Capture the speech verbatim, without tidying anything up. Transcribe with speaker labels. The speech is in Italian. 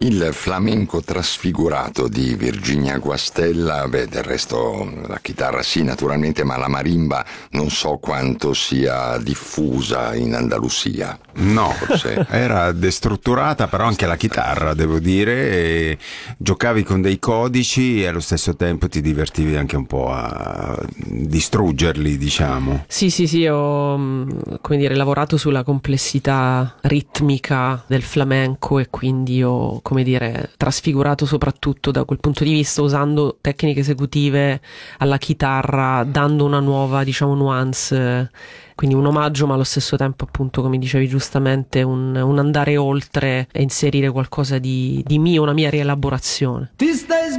Speaker 1: Il flamenco trasfigurato di Virginia Guastella, beh, del resto la chitarra sì naturalmente, ma la marimba non so quanto sia diffusa in Andalusia.
Speaker 2: No,
Speaker 1: forse
Speaker 2: era destrutturata, però anche la chitarra, devo dire, e giocavi con dei codici e allo stesso tempo ti divertivi anche un po' a distruggerli, diciamo.
Speaker 3: Sì, sì, sì, ho, come dire, lavorato sulla complessità ritmica del flamenco e quindi ho, come dire, trasfigurato soprattutto da quel punto di vista, usando tecniche esecutive alla chitarra, dando una nuova, diciamo, nuance, quindi un omaggio ma allo stesso tempo, appunto, come dicevi giustamente, un, un andare oltre e inserire qualcosa di, di mio, una mia rielaborazione.